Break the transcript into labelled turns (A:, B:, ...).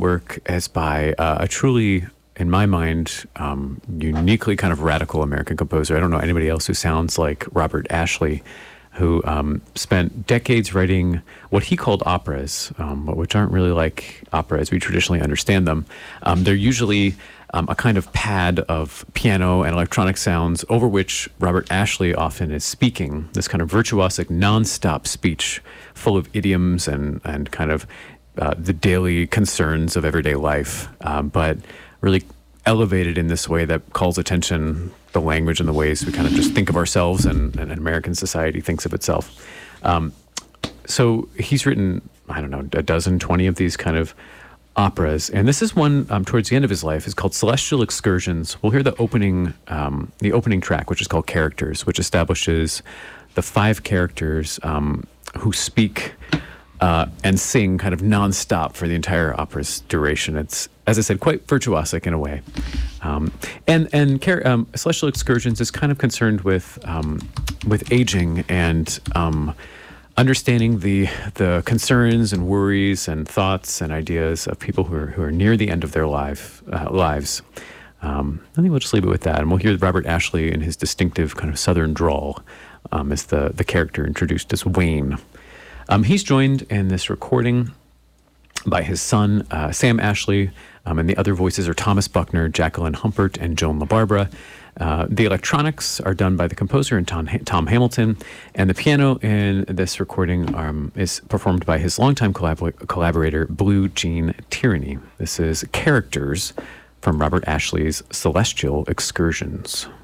A: work is by a truly, in my mind, uniquely kind of radical American composer. I don't know anybody else who sounds like Robert Ashley, who spent decades writing what he called operas, which aren't really like opera as we traditionally understand them. They're usually a kind of pad of piano and electronic sounds over which Robert Ashley often is speaking, this kind of virtuosic, nonstop speech full of idioms and kind of the daily concerns of everyday life, but really elevated in this way that calls attention the language and the ways we kind of just think of ourselves and American society thinks of itself. So he's written, I don't know, a dozen, 20 of these kind of operas. And this is one towards the end of his life. It's called Celestial Excursions. We'll hear the opening track, which is called Characters, which establishes the 5 characters who speak and sing kind of nonstop for the entire opera's duration. It's, as I said, quite virtuosic in a way. Celestial Excursions is kind of concerned with aging and understanding the concerns and worries and thoughts and ideas of people who are near the end of their lives. I think we'll just leave it with that, and we'll hear Robert Ashley in his distinctive kind of southern drawl as the character introduced as Wayne. He's joined in this recording by his son, Sam Ashley, and the other voices are Thomas Buckner, Jacqueline Humpert, and Joan LaBarbera. The electronics are done by the composer and Tom Hamilton, and the piano in this recording is performed by his longtime collaborator, Blue Jean Tyranny. This is Characters from Robert Ashley's Celestial Excursions.